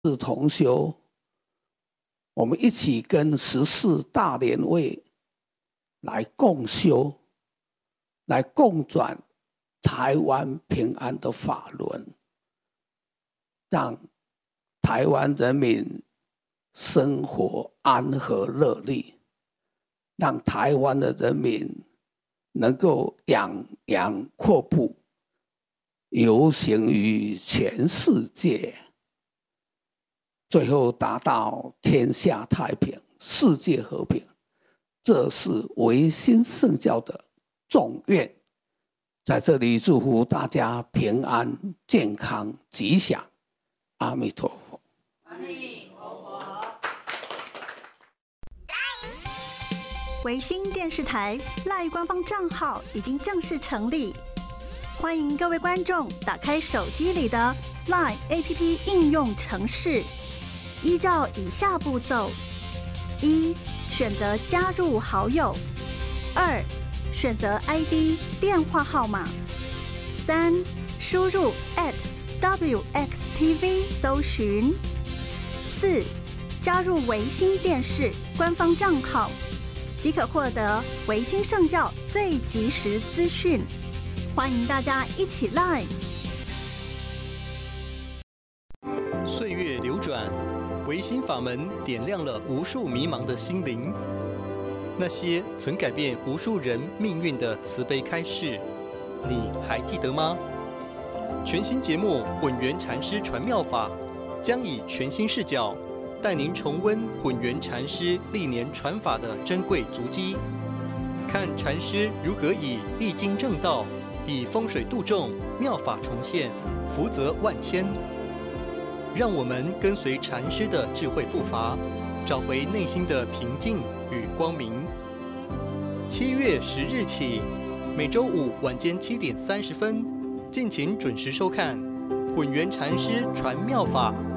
是同修，我们一起跟14大莲位来共修，来共转台湾平安的法轮，让台湾人民生活安和乐利，让台湾的人民能够扬扬阔步，游行于全世界，最后达到天下太平、世界和平。这是唯心圣教的众愿。在这里祝福大家平安、健康、吉祥。阿弥陀佛。 阿弥陀佛。 维新电视台 LINE 官方账号已经正式成立，欢迎各位观众打开手机里的 LINE APP 应用程式，依照以下步骤：1. 选择加入好友；2. 选择 ID 电话号码；3. 输入 @WXTV 搜寻；4. 加入维新电视官方账号，即可获得维新圣教最及时资讯。欢迎大家一起 LINE。 岁月流转，维新法门点亮了无数迷茫的心灵。那些曾改变无数人命运的慈悲开示，你还记得吗？全新节目《混元禅师传妙法》将以全新视角，带您重温混元禅师历年传法的珍贵足迹，看禅师如何以易经正道，以风水度众，妙法重现，福泽万千。让我们跟随禅师的智慧步伐，找回内心的平静与光明。7月10日起，每周五晚间7点30分，敬请准时收看《混元禅师传妙法》